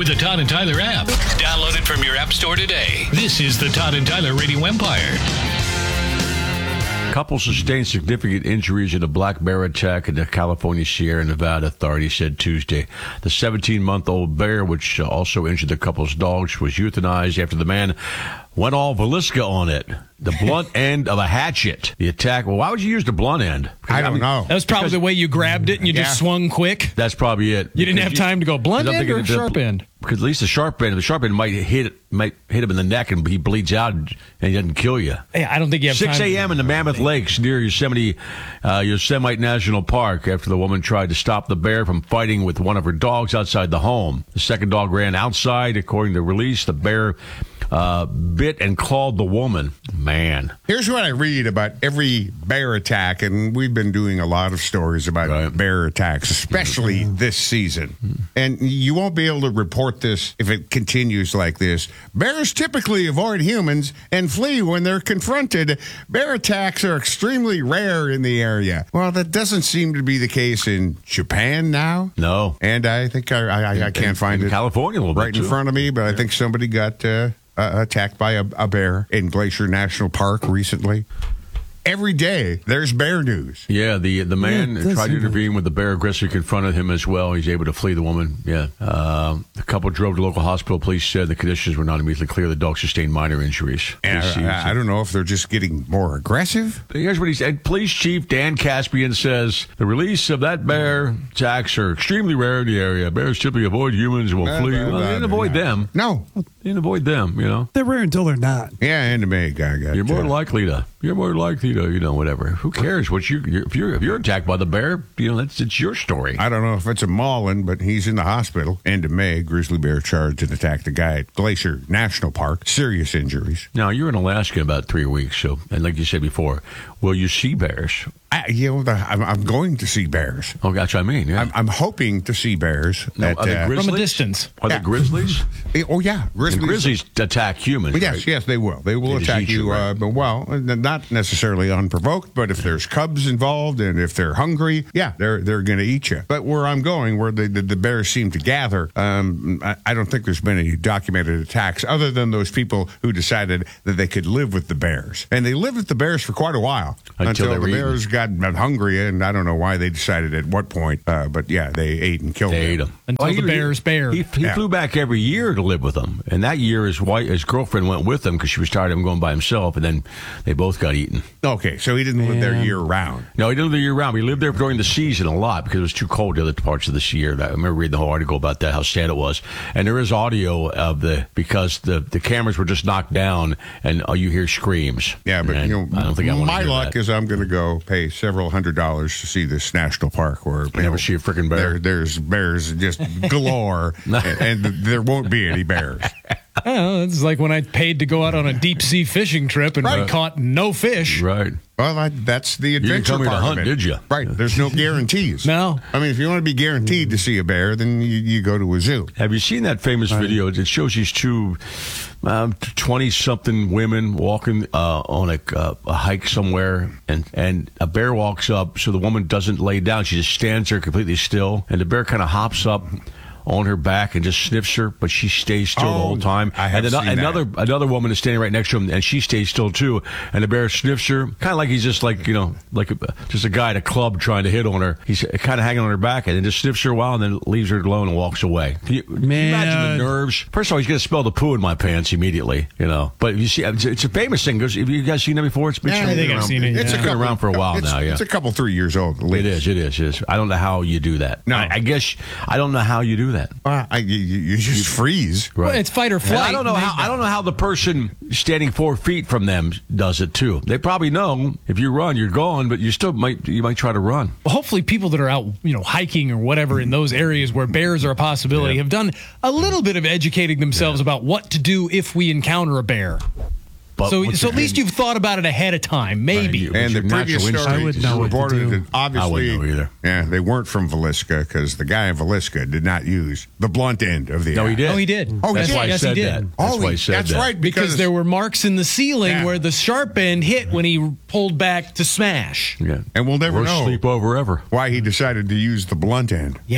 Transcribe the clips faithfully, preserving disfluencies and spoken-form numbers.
with the Todd and Tyler app. Download it from your app store today. This is the Todd and Tyler Radio Empire. Couple sustained significant injuries in a black bear attack in the California Sierra Nevada, authorities said Tuesday. The seventeen-month-old bear, which also injured the couple's dogs, was euthanized after the man went all Velisca on it. The blunt end of a hatchet. The attack, well, why would you use the blunt end? I don't I mean, know. That was probably because, the way you grabbed it and you yeah. just swung quick. That's probably it. You didn't have time to go blunt end or sharp the, end? Because at least the sharp end, the sharp end might hit might hit him in the neck and he bleeds out and he doesn't kill you. Yeah, I don't think you have six a.m. in the Mammoth Lakes near Yosemite, uh, Yosemite National Park after the woman tried to stop the bear from fighting with one of her dogs outside the home. The second dog ran outside. According to release, the bear uh, bit and clawed the woman. Man. Here's what I read about every bear attack, and we've been doing a lot of stories about right. bear attacks, especially mm-hmm. this season. Mm-hmm. And you won't be able to report this if it continues like this. Bears typically avoid humans and flee when they're confronted. Bear attacks are extremely rare in the area. Well, that doesn't seem to be the case in Japan now. No. And I think I, I, I can't in, find in it California a little right bit in too. front of me, but yeah. I think somebody got uh, uh, attacked by a, a bear in Glacier National Park recently. Every day, there's bear news. Yeah, the the man yeah, tried to intervene with the bear aggressor, confronted him as well. He's able to flee the woman. Yeah. Uh, the couple drove to local hospital. Police said the conditions were not immediately clear. The dog sustained minor injuries. And I, I, I don't know if they're just getting more aggressive. Here's what he said. Police Chief Dan Caspian says the release of that bear attacks are extremely rare in the area. Bears typically avoid humans and will Uh, flee. uh, Well, they didn't avoid uh, them. No. They didn't avoid them, you know. They're rare until they're not. Yeah, and the May guy got You're more uh, likely to. You're more likely to, you know, whatever. Who cares what you? You're, if you're if you're attacked by the bear, you know that's it's your story. I don't know if it's a Mullen, but he's in the hospital. End of May, grizzly bear charged and attacked a guy at Glacier National Park. Serious injuries. Now you're in Alaska in about three weeks, so and like you said before, will you see bears? I, you know, the, I'm, I'm going to see bears. Oh, that's what I mean. Yeah. I'm, I'm hoping to see bears. No, at, are they uh, grizzlies? From a distance. Are Yeah. they grizzlies? oh yeah, grizzlies. And grizzlies attack humans. Yes, right? yes, they will. They will They just attack eat you. you, right? uh, but well, not necessarily unprovoked. But if there's cubs involved and if they're hungry, yeah, they're they're going to eat you. But where I'm going, where the the, the bears seem to gather, um, I, I don't think there's been any documented attacks other than those people who decided that they could live with the bears, and they lived with the bears for quite a while Until they the were bears eaten. got hungry, and I don't know why they decided at what point. Uh, but yeah, they ate and killed They ate them. them. Until Well, the he- bears bear. He, he Yeah. flew back every year to live with them, and that year his wife, his girlfriend went with him because she was tired of him going by himself, and then they both got eaten. Okay, so he didn't live there Man. year round. No, he didn't live year round. We lived there during the season a lot because it was too cold the other parts of this year. I remember reading the whole article about that, how sad it was. And there is audio of the because the, the cameras were just knocked down, and all you hear screams. Yeah, but And you know, I don't think I want my to hear luck that. is I'm going to go pay several hundred dollars to see this national park where you never know, see a freaking bear. There, there's bears just galore, and, and there won't be any bears. I don't know, it's like when I paid to go out on a deep sea fishing trip and Right. we caught no fish. Right. Well, I, that's the didn't adventure come here to part hunt, of it. did you? Right. There's no guarantees. No. I mean, if you want to be guaranteed to see a bear, then you, you go to a zoo. Have you seen that famous video? It shows these two twenty-something women walking uh, on a, uh, a hike somewhere, and, and a bear walks up, so the woman doesn't lay down. She just stands there completely still, and the bear kind of hops up on her back and just sniffs her, but she stays still Oh, the whole time. I have and seen another that. another woman is standing right next to him, and she stays still too. And the bear sniffs her, kind of like he's just like you know, like a, just a guy at a club trying to hit on her. He's kind of hanging on her back, and then just sniffs her a while, and then leaves her alone and walks away. Can you, can you imagine the nerves? First of all, he's going to smell the poo in my pants immediately, you know. But you see, it's, it's a famous thing. Have you guys seen that before? It's been, Yeah, I think I've around, seen it, It's yeah. a been couple, around for a while it's, now. Yeah, it's a couple, three years old. At it least. is. It is. It is. I don't know how you do that. No. I, I guess I don't know how you do that. Uh, I, you, you just freeze. Well, it's fight or And flight. I don't know how I don't know how the person standing four feet from them does it too. They probably know if you run, you're gone, but you still might you might try to run. Well, hopefully people that are out, you know, hiking or whatever in those areas where bears are a possibility Yeah. have done a little bit of educating themselves Yeah. about what to do if we encounter a bear. But So, once so at again- least you've thought about it ahead of time, maybe. Right. And the Your natural previous instinct. story I would know what to reported do. that obviously, I wouldn't know either. Yeah, they weren't from Velisca because the guy in Velisca did not use the blunt end of the. No, he axe. did. Oh, he did. Oh, he That's did? why I Yes, he said did. that. That's Oh, why I he- said that's that. right Because there were marks in the ceiling Yeah. where the sharp end hit when he pulled back to smash. Yeah. And we'll never Worst know sleepover ever. why he decided to use the blunt end. Yeah.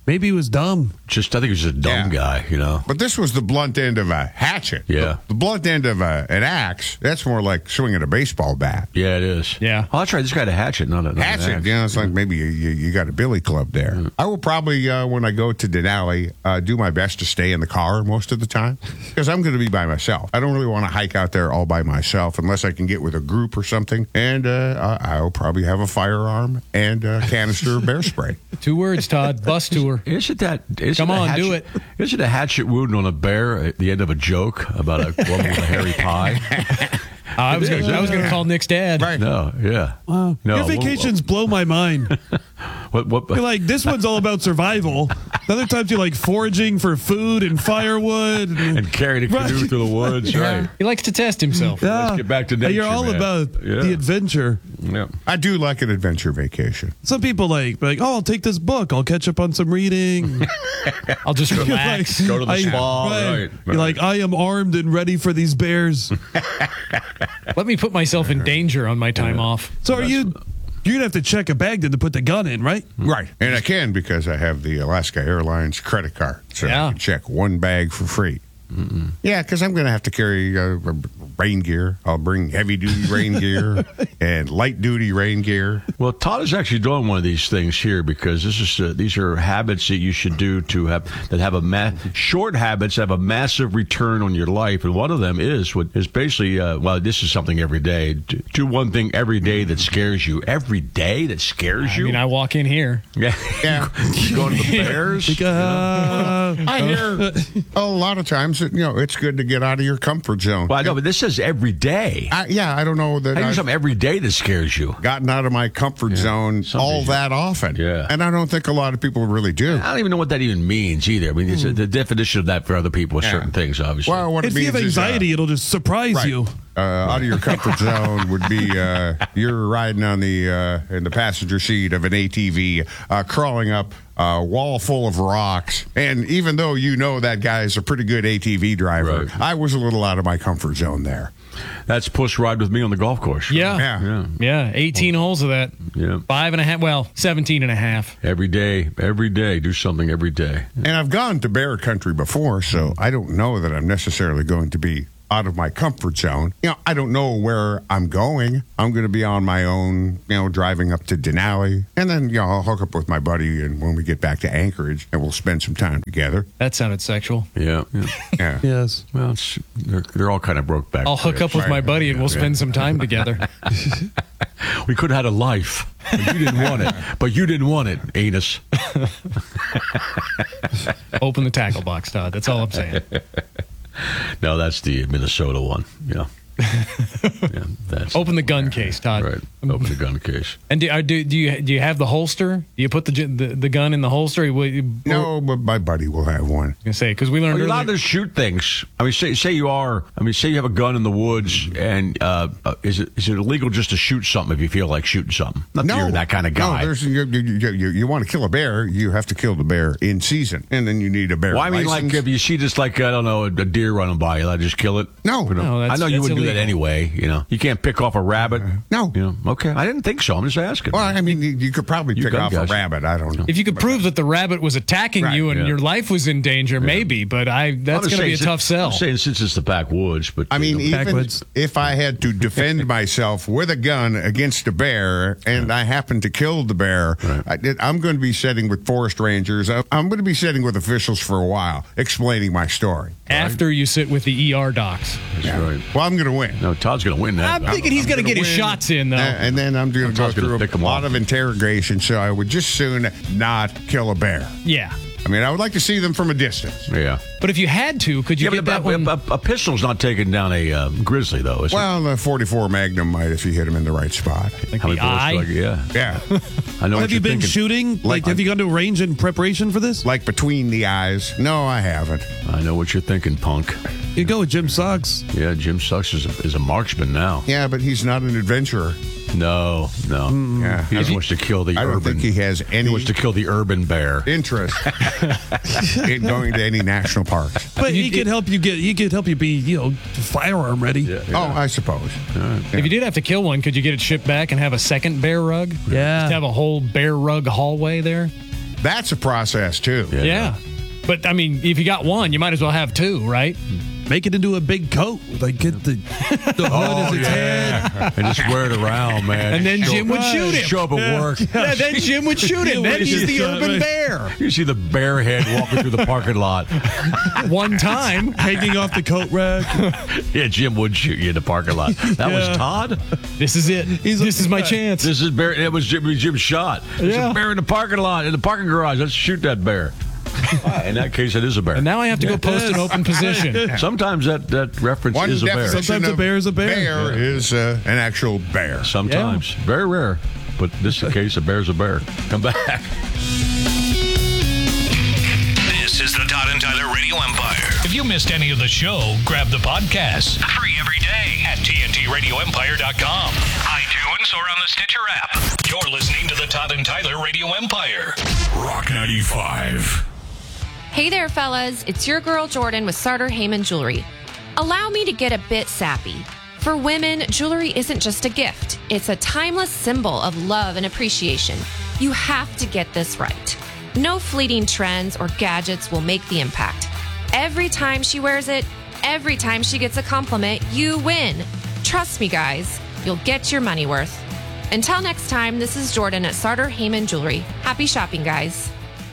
Maybe he was dumb. Just, I think he was just a dumb Yeah. guy, you know. But this was the blunt end of a hatchet. Yeah. The, the blunt end of a, an axe, that's more like swinging a baseball bat. Yeah, it is. Yeah. Oh, that's right. This guy had a hatchet, not a not an Hatchet, axe. you know, it's like maybe you, you, you got a billy club there. Mm-hmm. I will probably, uh, when I go to Denali, uh, do my best to stay in the car most of the time because I'm going to be by myself. I don't really want to hike out there all by myself unless I can get with a group or something. And uh, I- I'll probably have a firearm and a canister of bear spray. Two words, Todd. Bus tour. Isn't that? Isn't Come a on, hatchet, do it. Isn't a hatchet wound on a bear at the end of a joke about a woman with a hairy pie? Uh, I was is, gonna, I was isn't going to it? call Nick's dad. Right. No, yeah. Wow. No, Your well, vacations blow my mind. What? What? You're like, this one's all about survival. The other times you're like foraging for food and firewood. And, and carried a canoe Right. through the woods, right? He likes to test himself. yeah. Let's get back to And nature, You're all man. about Yeah. the adventure. Yeah. I do like an adventure vacation. Some people like, like, oh, I'll take this book. I'll catch up on some reading. I'll just You're relax. Go to the I- spa, right, You're right. like, I am armed and ready for these bears. Let me put myself in danger on my time off. So are you? You're gonna have to check a bag then to put the gun in, right? Right. And I can because I have the Alaska Airlines credit card. So Yeah. I can check one bag for free. Mm-mm. Yeah, because I'm going to have to carry uh, rain gear. I'll bring heavy duty rain gear and light duty rain gear. Well, Todd is actually doing one of these things here because this is uh, these are habits that you should do to have that have a ma- short habits have a massive return on your life, and one of them is what is basically uh, well, this is something every day. Do, do one thing every day that scares you. Every day that scares I you. mean, I walk in here. yeah, Yeah. you go to the Bears. Like, uh, I hear a lot of times that, you know, it's good to get out of your comfort zone. Well, I know, but this says every day. I, yeah, I don't know that I do I've something every day that scares you. gotten out of my comfort zone Some all people- that often. Yeah. And I don't think a lot of people really do. I don't even know what that even means either. I mean, it's a, the definition of that for other people with Yeah. certain things, obviously. Well, what it if you means have is, uh, anxiety, it'll just surprise right. you. Uh, out of your comfort zone would be uh, you're riding on the uh, in the passenger seat of an A T V, uh, crawling up a wall full of rocks, and even though you know that guy's a pretty good A T V driver, Right. I was a little out of my comfort zone there. That's Push Ride with Me on the golf course. Yeah. Yeah. Yeah. Yeah. eighteen holes of that. Yeah. Five and a half. Well, seventeen and a half. Every day, every day, do something every day. And I've gone to bear country before, so I don't know that I'm necessarily going to be out of my comfort zone. You know, I don't know where I'm going. I'm going to be on my own, you know, driving up to Denali. And then, you know, I'll hook up with my buddy and when we get back to Anchorage and we'll spend some time together. That sounded sexual. Yeah. yeah. Yeah. Yes. Well, it's, they're, they're all kind of broke back. I'll hook up with my buddy and we'll spend some time together. We could have had a life, but you didn't want it. But you didn't want it, anus. Open the tackle box, Todd. That's all I'm saying. No, that's the Minnesota one. Yeah. Yeah, that's Open the gun case, Todd. right. Open the gun case. And do, are, do, do you do you have the holster? Do you put the the, the gun in the holster? You, you, No, but my buddy will have one. I say because we Are learned you earlier. allowed to shoot things? I mean, say say you are. I mean, say you have a gun in the woods, and uh, uh, is it is it illegal just to shoot something if you feel like shooting something? Not that No, you're that kind of guy. No, there's you, you, you, you want to kill a bear, you have to kill the bear in season, and then you need a bear. well, I mean, license. like if you see just like I don't know a deer running by, you I just kill it. No. You know? No, that's- I know you that's wouldn't do that illegal. anyway. You know, you can't pick off a rabbit. No. You know, okay. I didn't think so. I'm just asking. Well, I mean, you, you could probably You pick gun off guys. a rabbit. I don't know. If you could prove that the rabbit was attacking Right, you and yeah. your life was in danger, maybe. But I I'm that's just going to be a saying, tough since- sell. I'm saying since it's the backwoods, but I you mean, know, even Backwoods. if I had to defend myself with a gun against a bear and I happen to kill the bear, Right. I did, I'm going to be sitting with forest rangers. I- I'm going to be sitting with officials for a while explaining my story. After you sit with the E R docs. that's right. Well, I'm going to win. No, Todd's going to win that. I'm thinking he's going to gonna get his win. shots in, though. Uh, and then I'm going to go Todd's gonna through a pick 'em lot off. of interrogation, so I would just soon not kill a bear. Yeah. I mean, I would like to see them from a distance. Yeah. But if you had to, could you Yeah, get but that a, one? a, a pistol's not taking down a uh, grizzly, though, is it? Well, the forty-four Magnum might if you hit him in the right spot. Like How the many bullets eye? do I get? Yeah. Yeah. I know what Have you you're been thinking. shooting? Like, Like- have you gone to a range in preparation for this? Like between the eyes. No, I haven't. I know what you're thinking, punk. You go with Jim Suggs. Yeah, Jim Sucks is a, is a marksman now. Yeah, but he's not an adventurer. No, no. Yeah. He just wants to kill the I don't urban. think he has he any wants to kill the urban bear. interest in going to any national parks. But You he did- could help you get. He could help you be, you know, firearm ready. Yeah, Oh, I suppose. If you did have to kill one, could you get it shipped back and have a second bear rug? Yeah. Just have a whole bear rug hallway there? That's a process, too. Yeah. Yeah. But, I mean, if you got one, you might as well have two, right? Make it into a big coat. Like, get the, the hood as its head. And just wear it around, man. And then Show- Jim would shoot him. Show up at Yeah. work. Yeah, then Jim would shoot him. Then he's the urban bear. You see the bear head walking through the parking lot. One time. Hanging off the coat rack. Yeah, Jim would shoot you in the parking lot. That Yeah. was Todd. This is it. He's this a- is my chance. This is bear. It was Jim. Jim's shot. There's Yeah. a bear in the parking lot, in the parking garage. Let's shoot that bear. In that case, it is a bear. And now I have to go post an open position. Sometimes that, that reference One is a bear. definition Sometimes a of bear is a bear. Bear is uh, an actual bear. Sometimes. Very rare. But this is the case, a bear's a bear. Come back. This is the Todd and Tyler Radio Empire. If you missed any of the show, grab the podcast. Free every day at T N T radio empire dot com, iTunes, or on the Stitcher app. You're listening to the Todd and Tyler Radio Empire. Rock ninety-five. Hey there, fellas. It's your girl Jordan with Sartor Heyman Jewelry. Allow me to get a bit sappy. For women, jewelry isn't just a gift. It's a timeless symbol of love and appreciation. You have to get this right. No fleeting trends or gadgets will make the impact. Every time she wears it, every time she gets a compliment, you win. Trust me, guys. You'll get your money worth. Until next time, this is Jordan at Sartor Heyman Jewelry. Happy shopping, guys.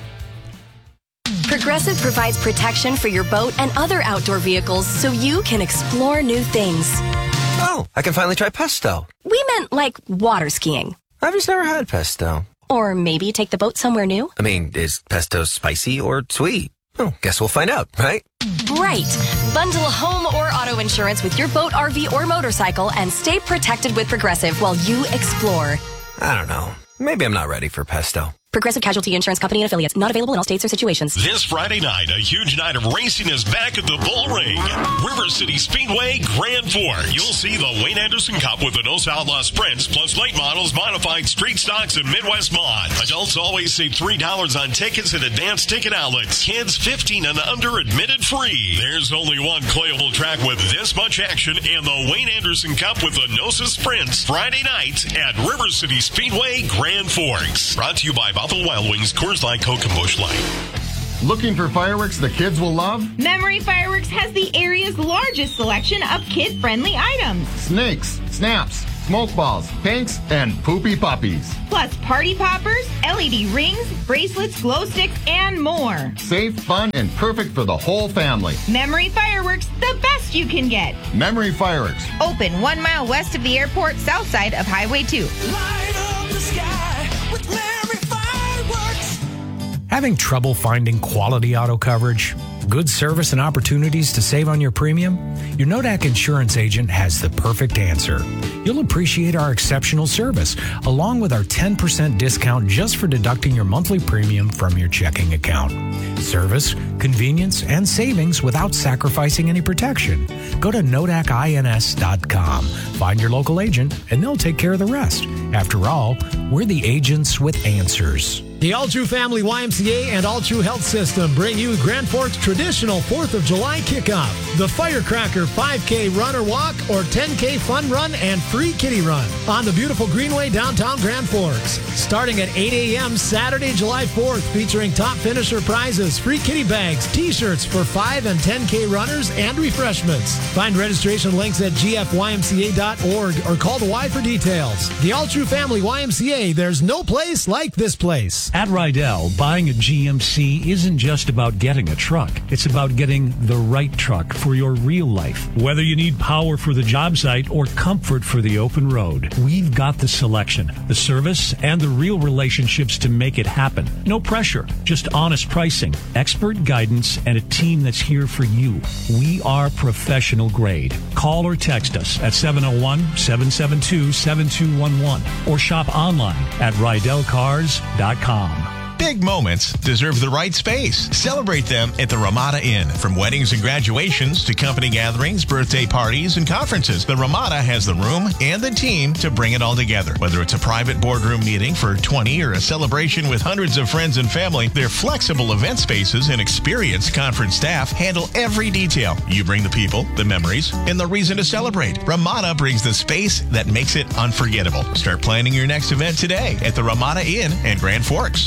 Progressive provides protection for your boat and other outdoor vehicles so you can explore new things. Oh, I can finally try pesto. We meant like water skiing. I've just never had pesto. Or maybe take the boat somewhere new. I mean, is pesto spicy or sweet? Oh, guess we'll find out, right? Right. Bundle home or auto insurance with your boat, R V, or motorcycle and stay protected with Progressive while you explore. I don't know. Maybe I'm not ready for pesto. Progressive Casualty Insurance Company and affiliates. Not available in all states or situations. This Friday night, a huge night of racing is back at the Bull Ring. River City Speedway, Grand Forks. You'll see the Wayne Anderson Cup with the Nos Outlaw Sprints, plus late models, modified street stocks, and Midwest mods. Adults always save three dollars on tickets at advanced ticket outlets. Kids fifteen and under admitted free. There's only one playable track with this much action, and the Wayne Anderson Cup with the Nosa Sprints. Friday night at River City Speedway, Grand Forks. Brought to you by Buffalo Wild Wings, Coors Light, Coke, and Busch Light. Looking for fireworks the kids will love? Memory Fireworks has the area's largest selection of kid-friendly items. Snakes, snaps, smoke balls, pinks, and poopy puppies. Plus party poppers, L E D rings, bracelets, glow sticks, and more. Safe, fun, and perfect for the whole family. Memory Fireworks, the best you can get. Memory Fireworks. Open one mile west of the airport, south side of Highway two. Light up the sky with Memory Fireworks. Having trouble finding quality auto coverage? Good service and opportunities to save on your premium? Your Nodak insurance agent has the perfect answer. You'll appreciate our exceptional service, along with our ten percent discount just for deducting your monthly premium from your checking account. Service, convenience, and savings without sacrificing any protection. Go to Nodak ins dot com. Find your local agent, and they'll take care of the rest. After all, we're the agents with answers. The All True Family Y M C A and All True Health System bring you Grand Forks' traditional fourth of July kickoff. The Firecracker five K run or walk or ten K fun run and free kitty run on the beautiful Greenway downtown Grand Forks. Starting at eight a.m. Saturday, July fourth, featuring top finisher prizes, free kitty bags, t-shirts for five and ten K runners, and refreshments. Find registration links at g f y m c a dot org or call the Y for details. The All True Family Y M C A, there's no place like this place. At Rydell, buying a G M C isn't just about getting a truck. It's about getting the right truck for your real life. Whether you need power for the job site or comfort for the open road, we've got the selection, the service, and the real relationships to make it happen. No pressure, just honest pricing, expert guidance, and a team that's here for you. We are professional grade. Call or text us at seven oh one, seven seven two, seven two one one or shop online at rydell cars dot com. Big moments deserve the right space. Celebrate them at the Ramada Inn. From weddings and graduations to company gatherings, birthday parties, and conferences, the Ramada has the room and the team to bring it all together. Whether it's a private boardroom meeting for twenty or a celebration with hundreds of friends and family, their flexible event spaces and experienced conference staff handle every detail. You bring the people, the memories, and the reason to celebrate. Ramada brings the space that makes it unforgettable. Start planning your next event today at the Ramada Inn in Grand Forks.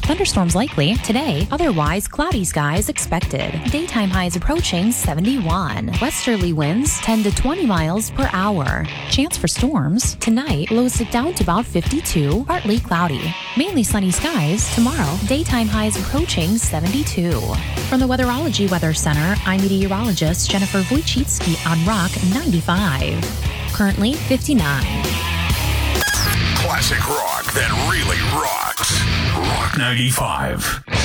Thunderstorms likely today, otherwise cloudy skies expected. Daytime highs approaching seventy-one. Westerly winds ten to twenty miles per hour. Chance for storms tonight, lows sit down to about fifty-two, partly cloudy. Mainly sunny skies tomorrow, daytime highs approaching seventy-two. From the Weatherology Weather Center, I'm meteorologist Jennifer Wojcicki on Rock ninety-five. Currently fifty-nine. Classic rock that really rocks. Rock ninety-five.